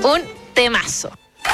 Un temazo.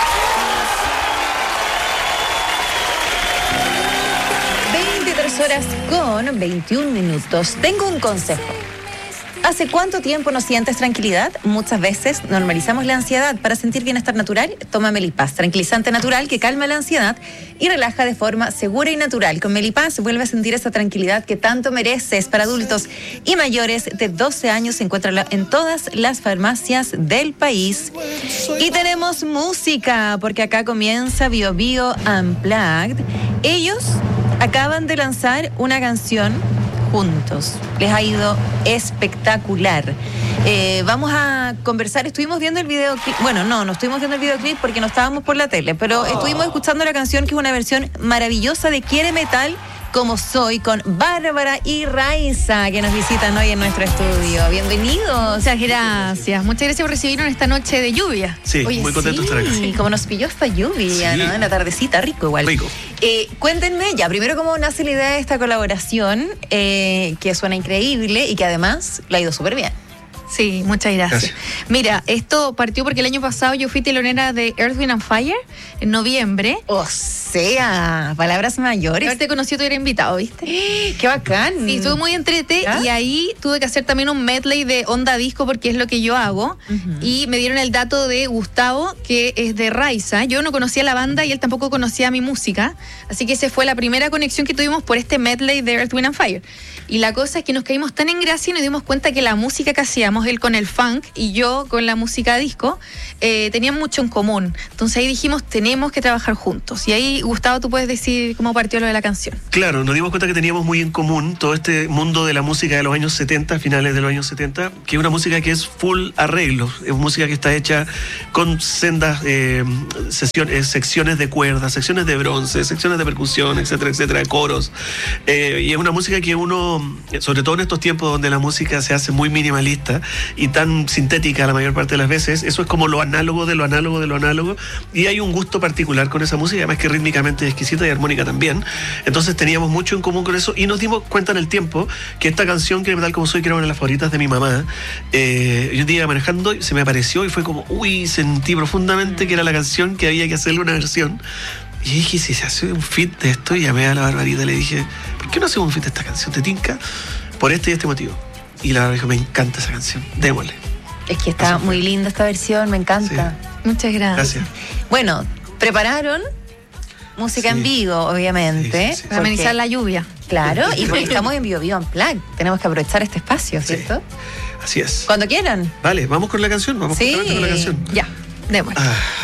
23 horas con 21 minutos. Tengo un consejo. ¿Hace cuánto tiempo no sientes tranquilidad? Muchas veces normalizamos la ansiedad. Para sentir bienestar natural, toma Melipaz, tranquilizante natural que calma la ansiedad y relaja de forma segura y natural. Con Melipaz vuelve a sentir esa tranquilidad que tanto mereces. Para adultos y mayores de 12 años se encuentra en todas las farmacias del país. Y tenemos música, porque acá comienza Bio Bio Unplugged. Ellos acaban de lanzar una canción juntos. Les ha ido espectacular. Vamos a conversar. Estuvimos viendo el videoclip. Bueno, no estuvimos viendo el videoclip porque no estábamos por la tele, pero estuvimos escuchando la canción, que es una versión maravillosa de Quiere Metal Como Soy, con Bárbara y Raiza, que nos visitan hoy en nuestro estudio. Bienvenidos. Muchas gracias. Muchas gracias por recibirnos esta noche de lluvia. Sí, Oye, muy contento de estar acá. Sí, como nos pilló esta lluvia, Sí. ¿no? En la tardecita, rico igual. Rico. Cuéntenme ya, primero, cómo nace la idea de esta colaboración, que suena increíble y que además le ha ido súper bien. Sí, muchas gracias. Mira, esto partió porque el año pasado yo fui telonera de Earth, Wind and Fire en noviembre. O sea, palabras mayores. Haberte conocido, te hubiera invitado, ¿viste? ¡Qué bacán! Sí, estuve muy entrete. ¿Ya? Y ahí tuve que hacer también un medley de onda disco, porque es lo que yo hago. Y me dieron el dato de Gustavo, que es de Raiza. Yo no conocía la banda y él tampoco conocía mi música, así que esa fue la primera conexión que tuvimos por este medley de Earth, Wind and Fire. Y la cosa es que nos caímos tan en gracia y nos dimos cuenta que la música que hacíamos, él con el funk y yo con la música disco, tenían mucho en común. Entonces ahí dijimos, tenemos que trabajar juntos. Y ahí, Gustavo, tú puedes decir cómo partió lo de la canción. Claro, nos dimos cuenta que teníamos muy en común todo este mundo de la música de los años 70, finales de los años 70, que es una música que es full arreglos, es música que está hecha con sendas secciones de cuerdas, secciones de bronce, secciones de percusión, etcétera, etcétera, coros. Y es una música que uno, sobre todo en estos tiempos donde la música se hace muy minimalista y tan sintética la mayor parte de las veces, eso es como lo análogo de lo análogo de lo análogo, y hay un gusto particular con esa música, además que rítmicamente es exquisita y armónica también. Entonces teníamos mucho en común con eso y nos dimos cuenta en el tiempo que esta canción, Quiere Metal Como Soy, que era una de las favoritas de mi mamá, yo un día manejando y se me apareció y fue como, sentí profundamente que era la canción que había que hacerle una versión. Y dije, si se hace un feat de esto, y llamé a la Barbarita y le dije, ¿por qué no hacemos un feat de esta canción? ¿Te tinca? Por este y este motivo. Y la Barbarita dijo, me encanta esa canción, démosle. Es que está Eso fue. muy linda esta versión, me encanta. Sí. Muchas gracias. Gracias. Bueno, prepararon música en vivo, obviamente. Sí. Para amenizar la lluvia. Claro, y porque estamos en Bio Bio Unplugged, tenemos que aprovechar este espacio, ¿cierto? Sí. Así es. Cuando quieran. Vale, vamos con la canción, vamos Sí. justamente con la canción. Ya, démosle. Ah.